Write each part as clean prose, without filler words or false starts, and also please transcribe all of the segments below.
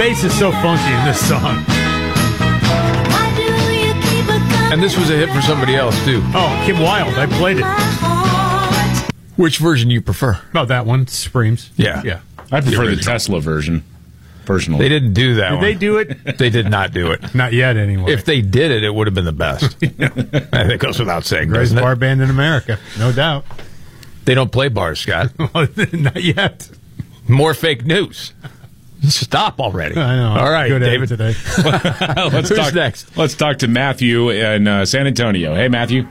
bass is so funky in this song. And this was a hit for somebody else, too. Oh, Kim Wilde. I played it. Which version do you prefer? Oh, that one. Supremes. Yeah. I prefer the Tesla version, personally. They didn't do that one. Did they do it? They did not do it. Not yet, anyway. If they did it, it would have been the best. I think it goes without saying, Greatest doesn't it? bar band in America. No doubt. They don't play bars, Scott. Not yet. More fake news. Stop already. I know. All right, Good David. today. Who's next? Let's talk to Matthew in San Antonio. Hey, Matthew.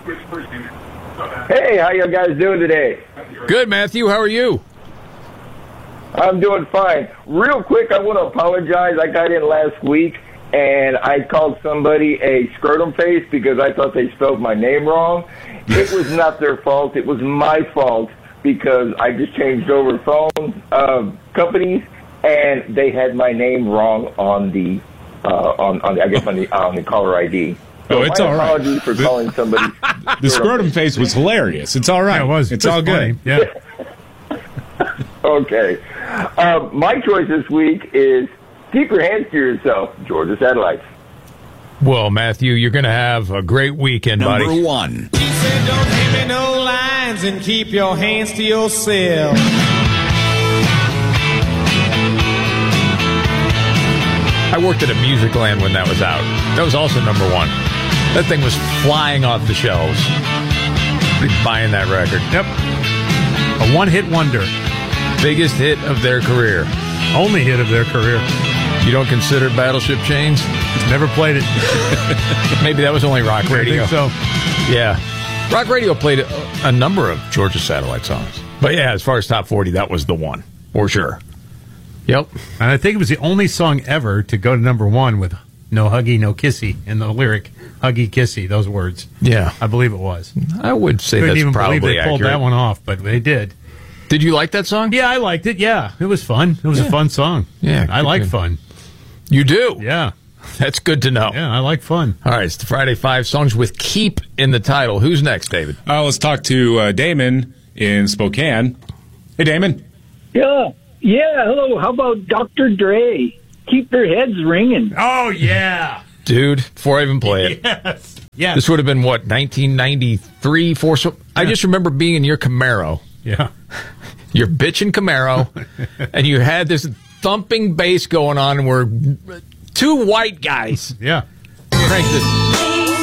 Hey, how you guys doing today? Good, Matthew. How are you? I'm doing fine. Real quick, I want to apologize. I got in last week, and I called somebody a scrotum face because I thought they spelled my name wrong. It was not their fault. It was my fault because I just changed over phone companies, and they had my name wrong on the on the caller ID. So It's all right. Apologies for calling somebody. The scrotum face was hilarious. It's all right. Yeah, it was. It's all funny. good. Yeah. Okay. My choice this week is keep your hands to yourself, Georgia Satellites. Well, Matthew, you're going to have a great weekend, buddy. Number one. He said, don't hand me no lines and keep your hands to yourself. I worked at a Musicland when that was out. That was also number one. That thing was flying off the shelves. Be buying that record. Yep. A one-hit wonder. Biggest hit of their career. Only hit of their career. You don't consider Battleship Chains? Never played it. Maybe that was only rock radio. I think so. Yeah. Rock radio played a number of Georgia Satellite songs. But yeah, as far as top 40, that was the one. For sure. Yep. And I think it was the only song ever to go to number one with no huggy, no kissy in the lyric. Huggy, kissy, those words. Yeah. I believe it was. I would say Couldn't that's even probably believe they pulled accurate. that one off, but they did. Did you like that song? Yeah, I liked it. Yeah, it was fun. It was a fun song. Yeah, I like good. fun. You do? Yeah. That's good to know. Yeah, I like fun. All right, it's the Friday 5 songs with Keep in the title. Who's next, David? Let's talk to Damon in Spokane. Hey, Damon. Yeah, hello. How about Dr. Dre? Keep their heads ringing. Oh, yeah. Dude, before I even play it. Yes. Yes. This would have been, what, 1993? I just remember being in your Camaro. Yeah. Your bitchin' Camaro. And you had this thumping bass going on, and we're two white guys. Yeah. Crank this.